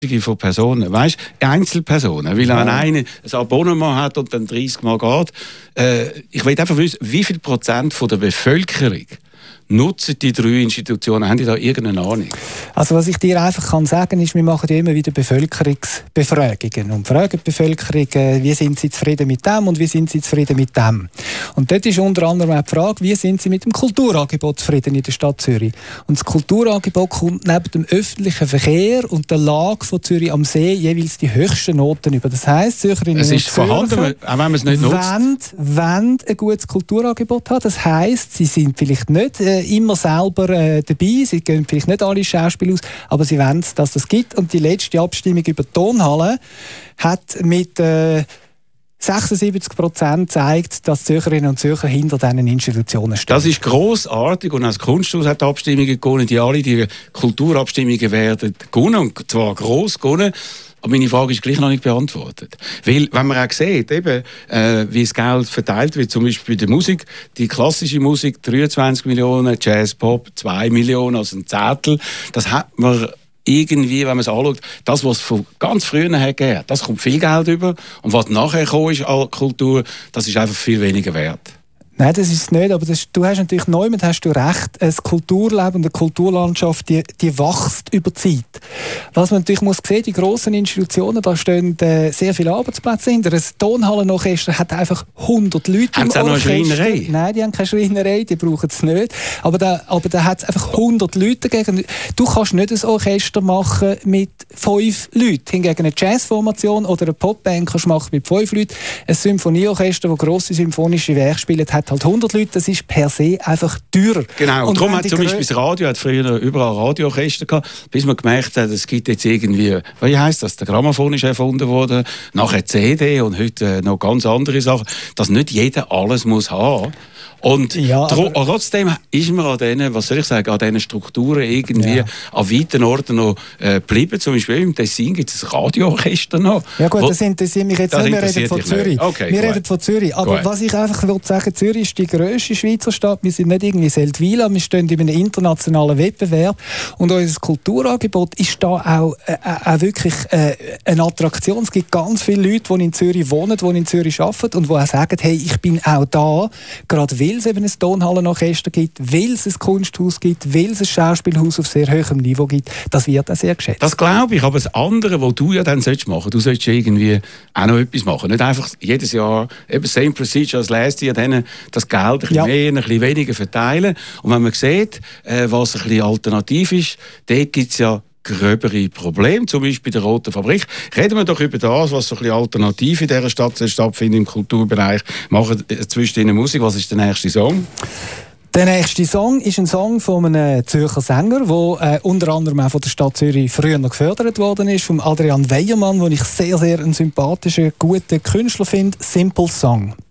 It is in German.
von Personen, weißt, Einzelpersonen, weil wenn einer ein Abonnement hat und dann 30 Mal geht, ich will einfach wissen, wie viel Prozent von der Bevölkerung nutzen die 3 Institutionen? Haben die da irgendeine Ahnung? Also was ich dir einfach kann sagen ist, wir machen ja immer wieder Bevölkerungsbefragungen und fragen die Bevölkerung, wie sind sie zufrieden mit dem und wie sind sie zufrieden mit dem. Und dort ist unter anderem auch die Frage, wie sind sie mit dem Kulturangebot zufrieden in der Stadt Zürich. Und das Kulturangebot kommt neben dem öffentlichen Verkehr und der Lage von Zürich am See jeweils die höchsten Noten über. Das heisst, Zürcherinnen es ist und Zürcher vorhanden, auch wenn man es nicht nutzt. Wollen ein gutes Kulturangebot haben. Das heisst, sie sind vielleicht nicht immer selber dabei. Sie gehen vielleicht nicht alle Schauspiele aus, aber sie wollen, dass das gibt. Und die letzte Abstimmung über die Tonhalle hat mit 76% gezeigt, dass Zürcherinnen und Zürcher hinter diesen Institutionen stehen. Das ist grossartig und auch das Kunsthaus hat Abstimmungen gewonnen. Die Kulturabstimmungen werden gewonnen, und zwar gross gewonnen. Aber meine Frage ist gleich noch nicht beantwortet. Weil, wenn man auch sieht, eben, wie das Geld verteilt wird, zum Beispiel bei der Musik, die klassische Musik 23 Millionen, Jazz, Pop 2 Millionen, also ein Zehntel, das hat man irgendwie, wenn man es anschaut, das, was es von ganz früher her gegeben, das kommt viel Geld über. Und was nachher gekommen ist an Kultur, das ist einfach viel weniger wert. Nein, das ist es nicht, aber du hast natürlich hast du recht, ein Kulturleben und eine Kulturlandschaft, die wächst über die Zeit. Was man natürlich muss sehen, die grossen Institutionen, da stehen sehr viele Arbeitsplätze hinter. Ein Tonhallenorchester hat einfach 100 Leute. Haben sie auch noch eine Schreinerei? Nein, die haben keine Schreinerei, die brauchen es nicht. Aber da hat es einfach 100 Leute dagegen. Du kannst nicht ein Orchester machen mit 5 Leuten. Hingegen eine Jazzformation oder eine Popband kannst du machen mit 5 Leuten. Ein Symphonieorchester, das grosse symphonische Werke spielt, hat halt 100 Leute, das ist per se einfach teurer. Genau, und darum hat zum Beispiel das Radio, hat früher überall Radioorchester gehabt, bis man gemerkt hat, es gibt jetzt irgendwie, wie heisst das, der Grammophon ist erfunden worden, nachher CD und heute noch ganz andere Sachen, dass nicht jeder alles muss haben. Und trotzdem ist man an diesen, was soll ich sagen, an diesen Strukturen irgendwie an weiten Orten noch geblieben. Zum Beispiel im Tessin gibt es ein Radioorchester noch. Ja gut, das interessiert mich jetzt nicht. Wir reden von Zürich. Okay, wir reden von Zürich. Aber was ich einfach will sagen, Zürich ist die grösste Schweizer Stadt. Wir sind nicht irgendwie Seldwyla, wir stehen in einem internationalen Wettbewerb. Und unser Kulturangebot ist da auch wirklich eine Attraktion. Es gibt ganz viele Leute, die in Zürich wohnen, die in Zürich arbeiten und die auch sagen, hey, ich bin auch da, gerade weil es eben ein Tonhallenorchester gibt, weil es ein Kunsthaus gibt, weil es ein Schauspielhaus auf sehr hohem Niveau gibt. Das wird auch sehr geschätzt. Das glaube ich, aber das andere, was du ja dann machen solltest, du solltest irgendwie auch noch etwas machen. Nicht einfach jedes Jahr eben same procedure als last year, dann das Geld ein bisschen mehr, ein bisschen weniger verteilen. Und wenn man sieht, was ein bisschen alternativ ist, dort gibt es ja gröbere Probleme, zum Beispiel der Roten Fabrik. Reden wir doch über das, was so ein bisschen alternativ in dieser Stadt stattfindet im Kulturbereich. Machen zwischen den Musik. Was ist der nächste Song? Der nächste Song ist ein Song von einem Zürcher Sänger, der unter anderem auch von der Stadt Zürich früher noch gefördert worden ist, von Adrian Weiermann, den ich sehr, sehr einen sympathischen, guten Künstler finde. «Simple Song».